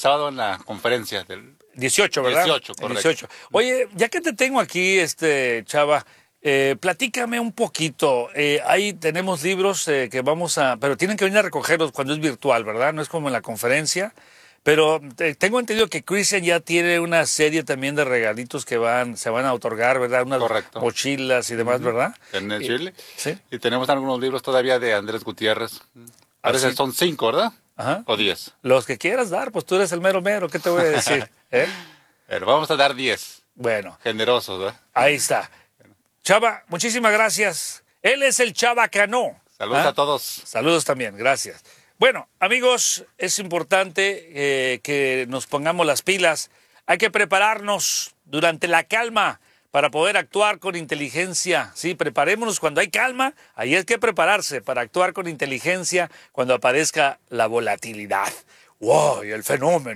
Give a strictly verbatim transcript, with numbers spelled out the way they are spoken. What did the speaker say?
sábado en la conferencia del dieciocho, ¿verdad? dieciocho, correcto. dieciocho. Oye, ya que te tengo aquí, este Chava, eh, platícame un poquito. Eh, ahí tenemos libros eh, que vamos a... Pero tienen que venir a recogerlos cuando es virtual, ¿verdad? No es como en la conferencia. Pero eh, tengo entendido que Christian ya tiene una serie también de regalitos que van se van a otorgar, ¿verdad? Unas Correcto. mochilas y demás, Uh-huh. ¿verdad? En el Chile. Sí. Y tenemos algunos libros todavía de Andrés Gutiérrez. A veces ¿sí? son cinco, ¿verdad? Ajá. O diez. Los que quieras dar, pues tú eres el mero mero, ¿qué te voy a decir? ¿Eh? Pero vamos a dar diez. Bueno. Generosos, ¿verdad? Ahí está. Chava, muchísimas gracias. Él es el Chava Cano. Saludos ¿Ah? a todos. Saludos también, gracias. Bueno, amigos, es importante eh, que nos pongamos las pilas. Hay que prepararnos durante la calma para poder actuar con inteligencia. Sí, preparémonos cuando hay calma. Ahí hay que prepararse para actuar con inteligencia cuando aparezca la volatilidad. ¡Wow! Y el fenómeno.